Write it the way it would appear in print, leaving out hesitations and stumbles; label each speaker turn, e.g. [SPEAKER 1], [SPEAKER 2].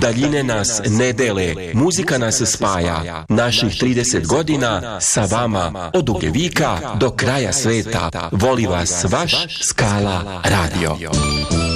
[SPEAKER 1] Daljine nas ne dele, muzika nas spaja. Naših 30 godina sa vama od Ugljevika do kraja sveta. Voli vas vaš Skala Radio.